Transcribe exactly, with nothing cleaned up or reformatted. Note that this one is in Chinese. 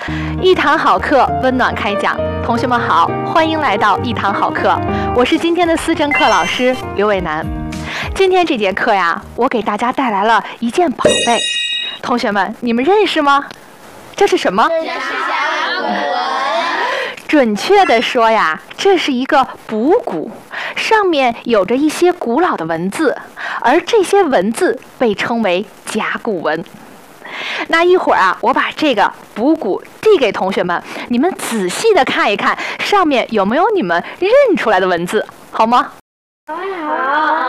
一堂好课，温暖开讲。同学们好，欢迎来到一堂好课，我是今天的思政课老师刘伟楠。今天这节课呀，我给大家带来了一件宝贝，同学们，你们认识吗？这是什么？ 这是甲骨文。 准确的说呀，这是一个卜骨，上面有着一些古老的文字，而这些文字被称为甲骨文。那一会儿啊，我把这个卜骨递给同学们，你们仔细的看一看，上面有没有你们认出来的文字，好吗？ 好。